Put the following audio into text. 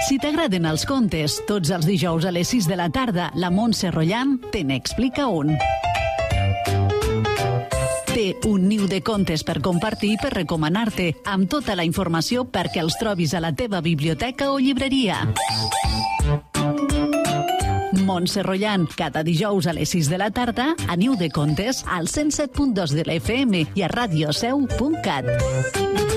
Si t'agraden els contes, tots els dijous a les 6 de la tarda, la Montse Rotllan te n'explica un. Té un niu de contes per compartir i per recomanar-te, amb tota la informació perquè els trobis a la teva biblioteca o llibreria. Montse Rotllan, cada dijous a les 6 de la tarda, a Niu de Contes, al 107.2 de la FM i a radioseu.cat.